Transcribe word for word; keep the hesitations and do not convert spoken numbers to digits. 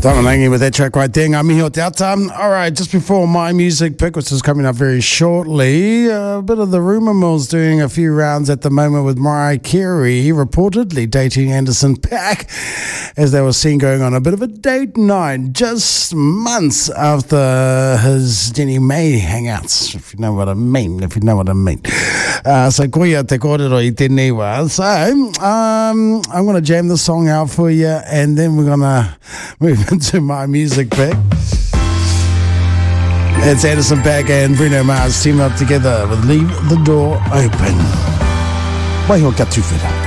Tamanangi with that track right there. I'm here Delta. All right, just before my music pick, which is coming up very shortly, a bit of the rumour mill's doing a few rounds at the moment with Mariah Carey reportedly dating Anderson .Paak, as they were seen going on a bit of a date night just months after his Jenny May hangouts, if you know what I mean, if you know what I mean. Uh, so koia te kōrero I tēnei wā. So um, I'm going to jam the song out for you, and then we're going to move into my music pick. It's Anderson .Paak and Bruno Mars team up together with Leave the Door Open. Waiho ka tuwhera.